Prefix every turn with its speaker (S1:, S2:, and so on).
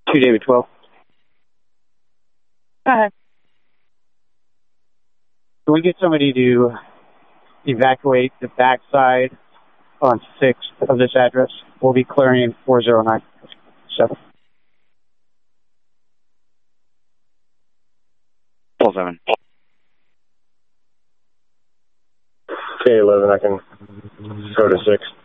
S1: 2 David 12.
S2: Go ahead.
S1: Can we get somebody to evacuate the backside on 6th of this address? We'll be clearing in 4097.
S3: 7.
S4: K11, I can go to 6.